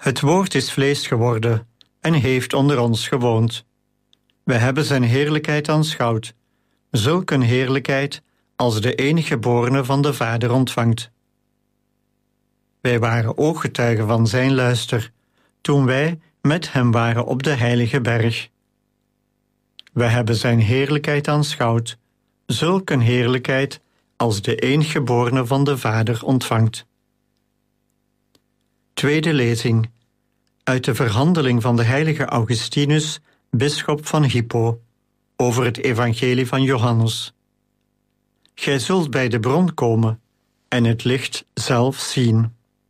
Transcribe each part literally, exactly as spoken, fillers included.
Het woord is vlees geworden en heeft onder ons gewoond. Wij hebben zijn heerlijkheid aanschouwd, zulk een heerlijkheid als de enige geborene van de Vader ontvangt. Wij waren ooggetuigen van zijn luister, toen wij met hem waren op de heilige berg. Wij hebben zijn heerlijkheid aanschouwd, zulk een heerlijkheid als de enige geborene van de Vader ontvangt. Tweede lezing uit de verhandeling van de heilige Augustinus, bisschop van Hippo, over het evangelie van Johannes. Gij zult bij de bron komen en het licht zelf zien.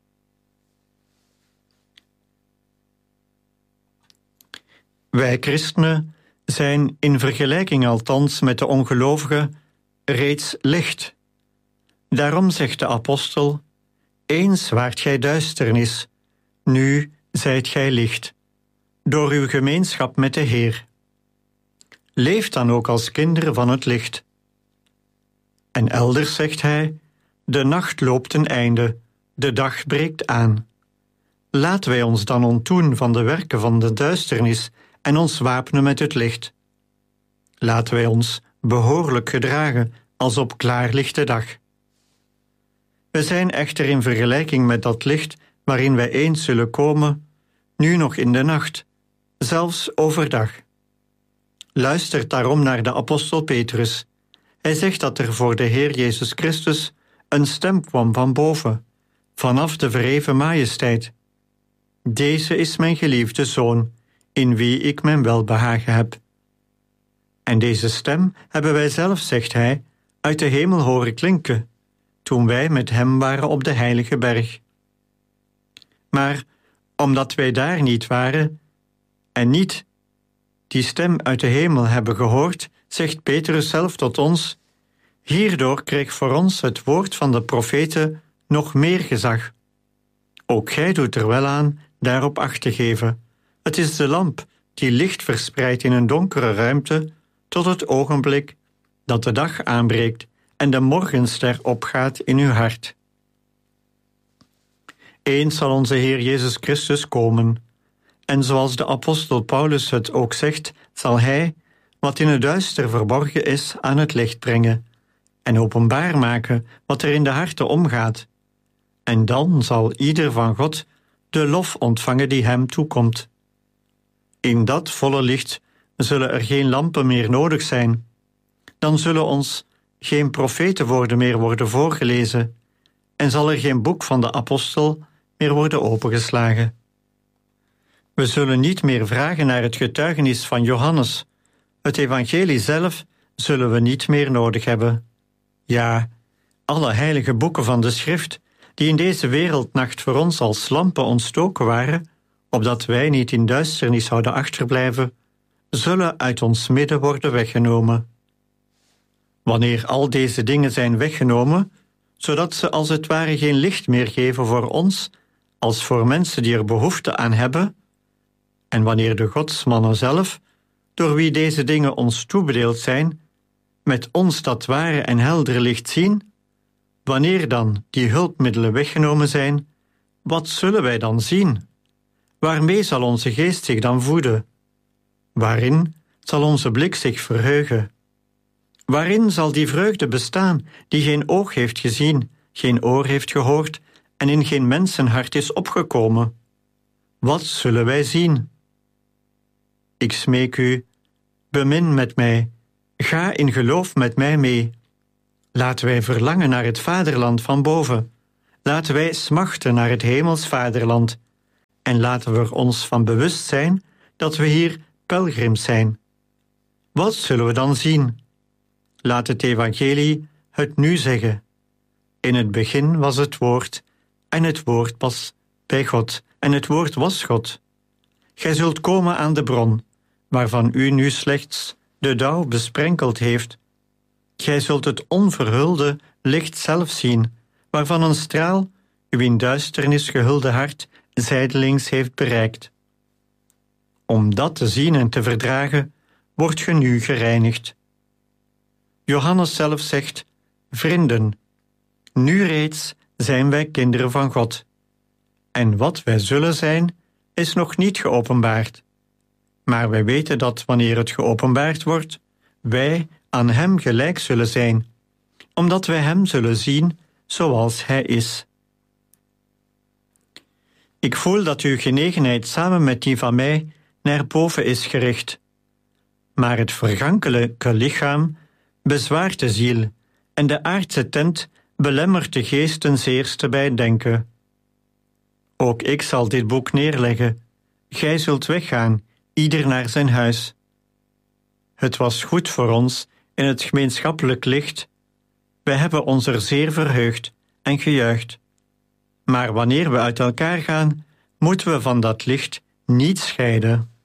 Wij christenen zijn in vergelijking althans met de ongelovigen reeds licht. Daarom zegt de apostel: eens waart gij duisternis, nu zijt gij licht, door uw gemeenschap met de Heer. Leef dan ook als kinderen van het licht. En elders zegt hij: de nacht loopt ten einde, de dag breekt aan. Laten wij ons dan ontdoen van de werken van de duisternis en ons wapenen met het licht. Laten wij ons behoorlijk gedragen als op klaarlichte dag. We zijn echter in vergelijking met dat licht waarin wij eens zullen komen, nu nog in de nacht, zelfs overdag. Luistert daarom naar de apostel Petrus. Hij zegt dat er voor de Heer Jezus Christus een stem kwam van boven, vanaf de verheven majesteit. Deze is mijn geliefde Zoon, in wie ik mijn welbehagen heb. En deze stem hebben wij zelf, zegt hij, uit de hemel horen klinken, toen wij met hem waren op de heilige berg. Maar omdat wij daar niet waren en niet die stem uit de hemel hebben gehoord, zegt Petrus zelf tot ons: hierdoor kreeg voor ons het woord van de profeten nog meer gezag. Ook gij doet er wel aan daarop acht te geven. Het is de lamp die licht verspreidt in een donkere ruimte tot het ogenblik dat de dag aanbreekt en de morgenster opgaat in uw hart. Eens zal onze Heer Jezus Christus komen, en zoals de apostel Paulus het ook zegt, zal hij, wat in het duister verborgen is, aan het licht brengen en openbaar maken wat er in de harten omgaat. En dan zal ieder van God de lof ontvangen die hem toekomt. In dat volle licht zullen er geen lampen meer nodig zijn. Dan zullen ons geen profetenwoorden meer worden voorgelezen en zal er geen boek van de apostel meer worden opengeslagen. We zullen niet meer vragen naar het getuigenis van Johannes. Het evangelie zelf zullen we niet meer nodig hebben. Ja, alle heilige boeken van de schrift, die in deze wereldnacht voor ons als lampen ontstoken waren, opdat wij niet in duisternis zouden achterblijven, zullen uit ons midden worden weggenomen. Wanneer al deze dingen zijn weggenomen, zodat ze als het ware geen licht meer geven voor ons, als voor mensen die er behoefte aan hebben, en wanneer de godsmannen zelf, door wie deze dingen ons toebedeeld zijn, met ons dat ware en heldere licht zien, wanneer dan die hulpmiddelen weggenomen zijn, wat zullen wij dan zien? Waarmee zal onze geest zich dan voeden? Waarin zal onze blik zich verheugen? Waarin zal die vreugde bestaan die geen oog heeft gezien, geen oor heeft gehoord en in geen mensenhart is opgekomen? Wat zullen wij zien? Ik smeek u, bemin met mij, ga in geloof met mij mee. Laten wij verlangen naar het vaderland van boven. Laten wij smachten naar het hemels vaderland. En laten we er ons van bewust zijn dat we hier pelgrims zijn. Wat zullen we dan zien? Laat het evangelie het nu zeggen. In het begin was het woord, en het woord was bij God, en het woord was God. Gij zult komen aan de bron, waarvan u nu slechts de dauw besprenkeld heeft. Gij zult het onverhulde licht zelf zien, waarvan een straal uw in duisternis gehulde hart zijdelings heeft bereikt. Om dat te zien en te verdragen, wordt ge nu gereinigd. Johannes zelf zegt: vrienden, nu reeds zijn wij kinderen van God. En wat wij zullen zijn, is nog niet geopenbaard. Maar wij weten dat wanneer het geopenbaard wordt, wij aan hem gelijk zullen zijn, omdat wij hem zullen zien zoals hij is. Ik voel dat uw genegenheid samen met die van mij naar boven is gericht. Maar het vergankelijke lichaam bezwaart de ziel en de aardse tent belemmert de geest ten zeerste bij het denken. Ook ik zal dit boek neerleggen. Gij zult weggaan, ieder naar zijn huis. Het was goed voor ons in het gemeenschappelijk licht. Wij hebben ons er zeer verheugd en gejuicht. Maar wanneer we uit elkaar gaan, moeten we van dat licht niet scheiden.